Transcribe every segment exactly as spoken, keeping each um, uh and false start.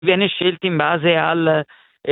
viene scelto in base al,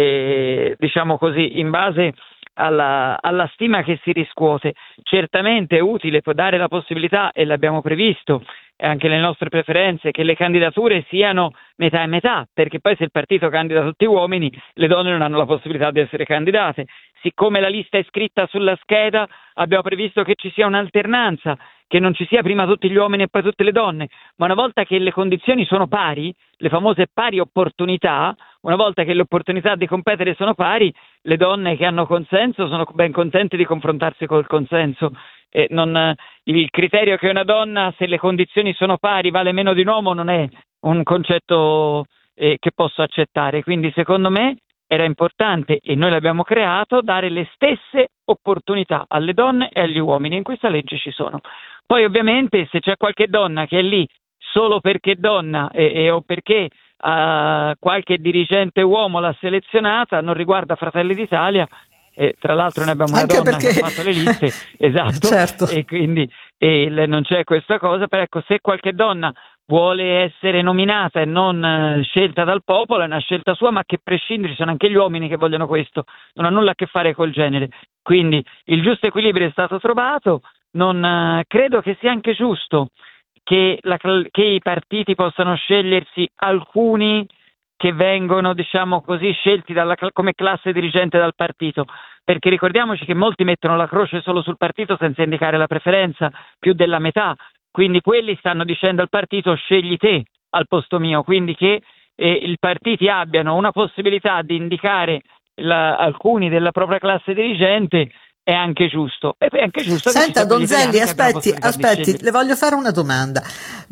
eh, diciamo così, in base alla, alla stima che si riscuote. Certamente è utile, può dare la possibilità, e l'abbiamo previsto anche nelle nostre preferenze, che le candidature siano metà e metà, perché poi se il partito candida tutti uomini, le donne non hanno la possibilità di essere candidate. Siccome la lista è scritta sulla scheda, abbiamo previsto che ci sia un'alternanza, che non ci sia prima tutti gli uomini e poi tutte le donne, ma una volta che le condizioni sono pari, le famose pari opportunità, una volta che le opportunità di competere sono pari, le donne che hanno consenso sono ben contente di confrontarsi col consenso. Eh, non, il criterio che una donna, se le condizioni sono pari, vale meno di un uomo non è un concetto eh, che posso accettare. Quindi secondo me era importante, e noi l'abbiamo creato, dare le stesse opportunità alle donne e agli uomini. In questa legge ci sono. Poi ovviamente se c'è qualche donna che è lì solo perché donna e, e o perché uh, qualche dirigente uomo l'ha selezionata, non riguarda Fratelli d'Italia. E tra l'altro noi abbiamo una Anche donna perché che ha fatto le liste, esatto, certo. e quindi e le, non c'è questa cosa, però ecco, se qualche donna vuole essere nominata e non eh, scelta dal popolo, è una scelta sua, ma che prescinde, ci sono anche gli uomini che vogliono questo, non ha nulla a che fare col genere. Quindi il giusto equilibrio è stato trovato, non eh, credo che sia anche giusto che, la, che i partiti possano scegliersi alcuni che vengono, diciamo così, scelti dalla, come classe dirigente dal partito, perché ricordiamoci che molti mettono la croce solo sul partito senza indicare la preferenza, più della metà, quindi quelli stanno dicendo al partito scegli te al posto mio, quindi che eh, i partiti abbiano una possibilità di indicare la, alcuni della propria classe dirigente è anche giusto. E è anche giusto che ci Senta, siano gli Donzelli, italiani che abbiano la aspetti, possibilità di aspetti, scegliere. le voglio fare una domanda.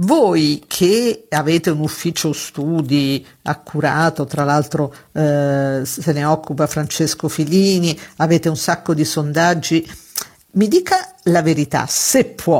Voi che avete un ufficio studi accurato, tra l'altro eh, se ne occupa Francesco Filini, avete un sacco di sondaggi, mi dica la verità, se può.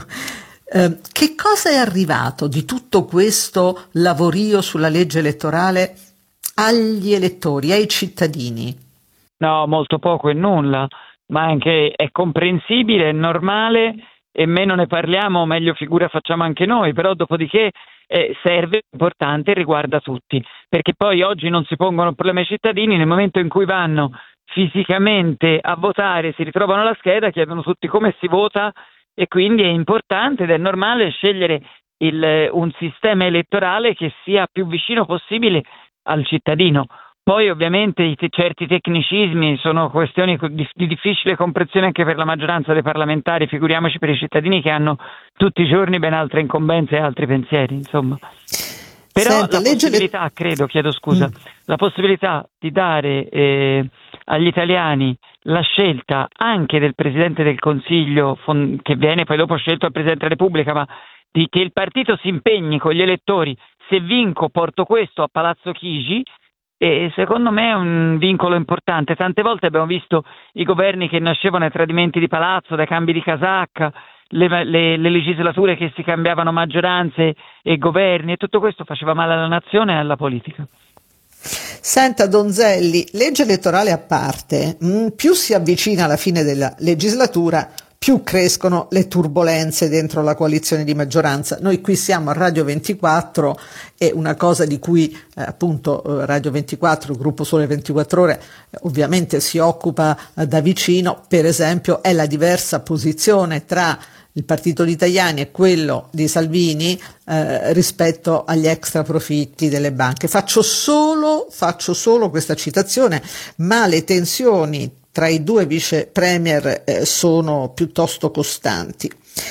Eh, che cosa è arrivato di tutto questo lavorio sulla legge elettorale agli elettori, ai cittadini? No, molto poco e nulla, ma anche è comprensibile, è normale, e meno ne parliamo, meglio figura facciamo anche noi, però dopodiché eh, serve, è importante e riguarda tutti, perché poi oggi non si pongono problemi ai cittadini, nel momento in cui vanno fisicamente a votare, si ritrovano la scheda, chiedono tutti come si vota, e quindi è importante ed è normale scegliere il, un sistema elettorale che sia più vicino possibile al cittadino. Poi ovviamente i te- certi tecnicismi sono questioni di, di difficile comprensione anche per la maggioranza dei parlamentari, figuriamoci per i cittadini che hanno tutti i giorni ben altre incombenze e altri pensieri, insomma. Però Senta, la legge le... possibilità, credo, chiedo scusa, Mm. la possibilità di dare eh, agli italiani la scelta anche del Presidente del Consiglio, fon- che viene poi dopo scelto al Presidente della Repubblica, ma di che il partito si impegni con gli elettori, se vinco porto questo a Palazzo Chigi, e secondo me è un vincolo importante. Tante volte abbiamo visto i governi che nascevano dai tradimenti di palazzo, dai cambi di casacca, le, le, le legislature che si cambiavano maggioranze e governi, e tutto questo faceva male alla nazione e alla politica. Senta Donzelli, legge elettorale a parte, mh, più si avvicina alla fine della legislatura, più crescono le turbolenze dentro la coalizione di maggioranza. Noi qui siamo a Radio ventiquattro e una cosa di cui eh, appunto eh, Radio ventiquattro, il gruppo Sole ventiquattro Ore, eh, ovviamente si occupa eh, da vicino, per esempio, è la diversa posizione tra il partito di Tajani e quello di Salvini eh, rispetto agli extra profitti delle banche. Faccio solo, faccio solo questa citazione, ma le tensioni tra i due vice premier eh, sono piuttosto costanti.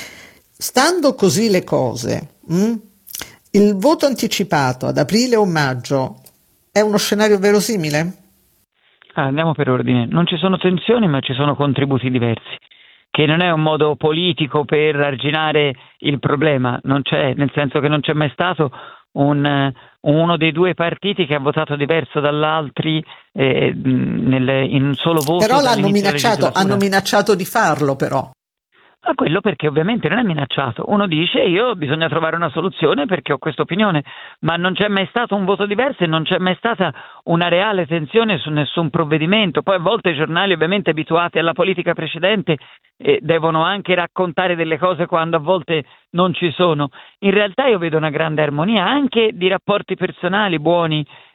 Stando così le cose, mh, il voto anticipato ad aprile o maggio è uno scenario verosimile? Ah, andiamo per ordine. Non ci sono tensioni, ma ci sono contributi diversi, che non è un modo politico per arginare il problema, non c'è, nel senso che non c'è mai stato un, uno dei due partiti che ha votato diverso dall'altri eh, nel, in un solo voto. Però l'hanno dall'inizio della minacciato, legislatura. hanno minacciato di farlo però. Ma quello perché ovviamente non è minacciato. Uno dice io bisogna trovare una soluzione perché ho questa opinione, ma non c'è mai stato un voto diverso e non c'è mai stata una reale tensione su nessun provvedimento. Poi a volte i giornali, ovviamente abituati alla politica precedente, eh, devono anche raccontare delle cose quando a volte non ci sono. In realtà io vedo una grande armonia anche di rapporti personali buoni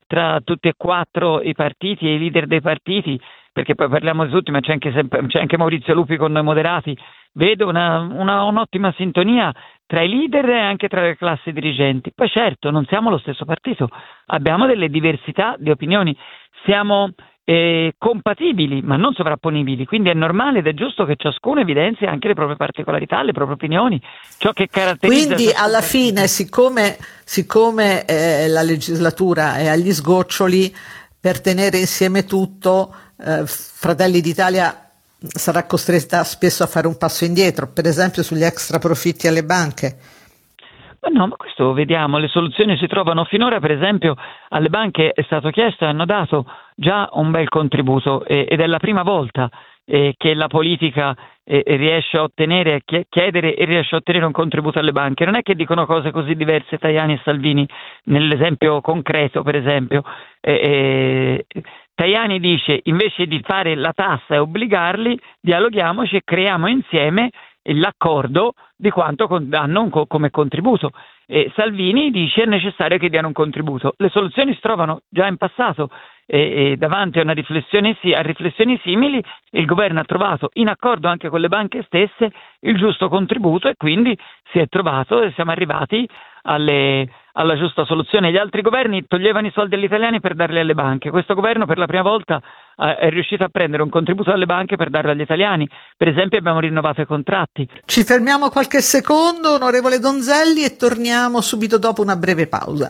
tra tutti e quattro i partiti e i leader dei partiti, perché poi parliamo di tutti, ma c'è anche, sempre, c'è anche Maurizio Lupi con noi moderati, vedo una, una, un'ottima sintonia tra i leader e anche tra le classi dirigenti. Poi certo, non siamo lo stesso partito, abbiamo delle diversità di opinioni, siamo eh, compatibili ma non sovrapponibili, quindi è normale ed è giusto che ciascuno evidenzi anche le proprie particolarità, le proprie opinioni, ciò che caratterizza. Quindi alla fine, siccome, siccome eh, la legislatura è agli sgoccioli, per tenere insieme tutto, eh, Fratelli d'Italia sarà costretta spesso a fare un passo indietro, per esempio sugli extra profitti alle banche. Ma no, ma questo vediamo, le soluzioni si trovano. Finora, per esempio, alle banche è stato chiesto e hanno dato già un bel contributo eh, ed è la prima volta eh, che la politica eh, riesce a ottenere, chiedere e riesce a ottenere un contributo alle banche. Non è che dicono cose così diverse Tajani e Salvini, nell'esempio concreto, per esempio. Eh, eh, Tajani dice, invece di fare la tassa e obbligarli, dialoghiamoci e creiamo insieme l'accordo di quanto danno un co- come contributo. E Salvini dice è necessario che diano un contributo. Le soluzioni si trovano già in passato e, e davanti a una riflessione a riflessioni simili il governo ha trovato, in accordo anche con le banche stesse, il giusto contributo e quindi si è trovato e siamo arrivati alle, alla giusta soluzione. Gli altri governi toglievano i soldi agli italiani per darli alle banche. Questo governo per la prima volta eh, è riuscito a prendere un contributo dalle banche per darlo agli italiani. Per esempio abbiamo rinnovato i contratti. Ci fermiamo qualche secondo, onorevole Donzelli, e torniamo subito dopo una breve pausa.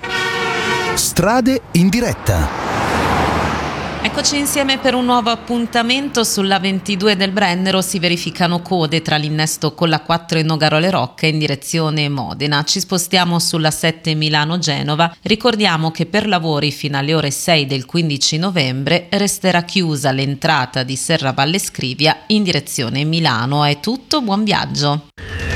Strade in diretta. Eccoci insieme per un nuovo appuntamento. Sulla ventidue del Brennero si verificano code tra l'innesto con la quattro e Nogarole Rocca in direzione Modena. Ci spostiamo sulla sette Milano-Genova. Ricordiamo che per lavori fino alle ore sei del quindici novembre resterà chiusa l'entrata di Serravalle Scrivia in direzione Milano. È tutto, buon viaggio.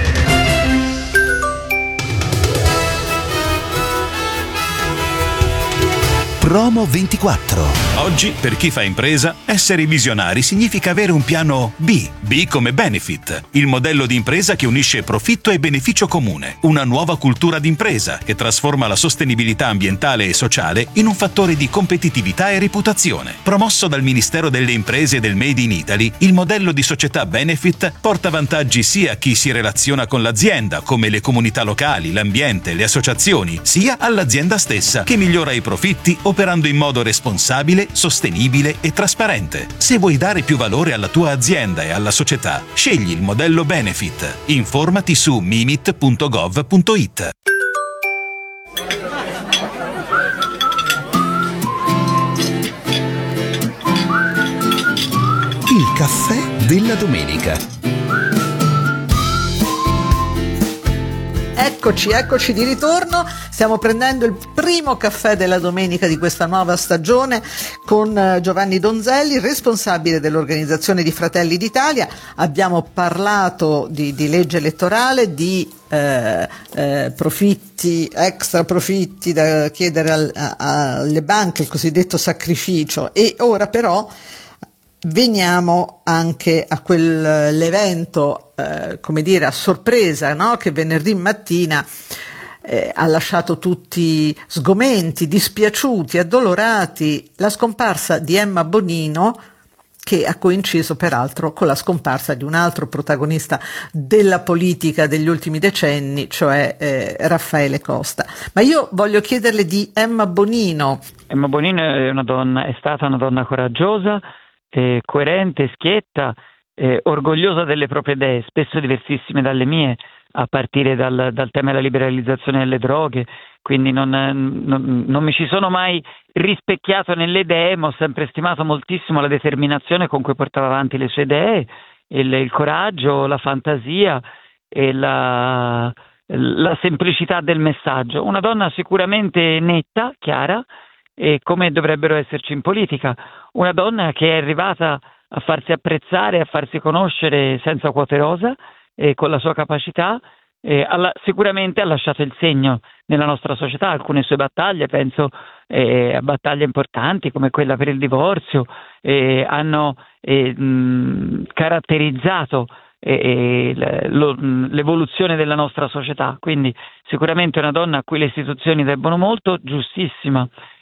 Promo ventiquattro. Oggi, per chi fa impresa, essere visionari significa avere un piano B. B come Benefit, il modello di impresa che unisce profitto e beneficio comune. Una nuova cultura d'impresa che trasforma la sostenibilità ambientale e sociale in un fattore di competitività e reputazione. Promosso dal Ministero delle Imprese e del Made in Italy, il modello di società Benefit porta vantaggi sia a chi si relaziona con l'azienda, come le comunità locali, l'ambiente, le associazioni, sia all'azienda stessa, che migliora i profitti operando in modo responsabile, sostenibile e trasparente. Se vuoi dare più valore alla tua azienda e alla società, scegli il modello Benefit. Informati su mimit punto gov punto it. Il caffè della domenica. Eccoci, eccoci di ritorno. Stiamo prendendo il primo caffè della domenica di questa nuova stagione con Giovanni Donzelli, responsabile dell'organizzazione di Fratelli d'Italia. Abbiamo parlato di, di legge elettorale, di eh, eh, profitti, extra profitti da chiedere al, a, alle banche, il cosiddetto sacrificio, e ora però veniamo anche a quell'evento, eh, come dire, a sorpresa, no? Che venerdì mattina eh, ha lasciato tutti sgomenti, dispiaciuti, addolorati, la scomparsa di Emma Bonino, che ha coinciso peraltro con la scomparsa di un altro protagonista della politica degli ultimi decenni, cioè eh, Raffaele Costa. Ma io voglio chiederle di Emma Bonino. Emma Bonino è una donna, è stata una donna coraggiosa, Eh, coerente, schietta, eh, orgogliosa delle proprie idee, spesso diversissime dalle mie, a partire dal, dal tema della liberalizzazione delle droghe, quindi non, non, non mi ci sono mai rispecchiato nelle idee, ma ho sempre stimato moltissimo la determinazione con cui portava avanti le sue idee, il, il coraggio, la fantasia e la, la semplicità del messaggio. Una donna sicuramente netta, chiara, e come dovrebbero esserci in politica, una donna che è arrivata a farsi apprezzare, a farsi conoscere senza quote rosa e con la sua capacità, eh, alla, sicuramente ha lasciato il segno nella nostra società. Alcune sue battaglie, penso eh, a battaglie importanti come quella per il divorzio, eh, hanno eh, mh, caratterizzato e lo, l'evoluzione della nostra società, quindi sicuramente una donna a cui le istituzioni debbono molto, giustissima